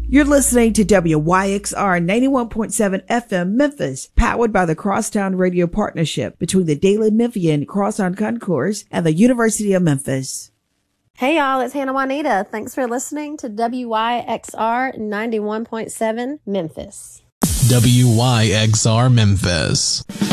You're listening to WYXR 91.7 FM Memphis, powered by the Crosstown Radio Partnership between the Daily Memphian Cross-Town Concourse and the University of Memphis. Hey y'all, it's Hannah Juanita. Thanks for listening to WYXR 91.7 Memphis. WYXR Memphis.